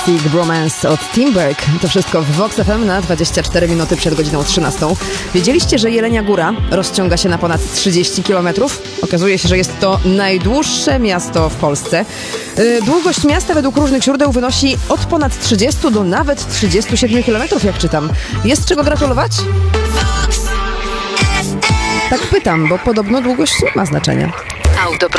Plastic Bromance od Timberg. To wszystko w Vox FM na 24 minuty przed godziną 13. Wiedzieliście, że Jelenia Góra rozciąga się na ponad 30 km? Okazuje się, że jest to najdłuższe miasto w Polsce. Długość miasta według różnych źródeł wynosi od ponad 30 do nawet 37 km, jak czytam. Jest czego gratulować? Tak pytam, bo podobno długość nie ma znaczenia.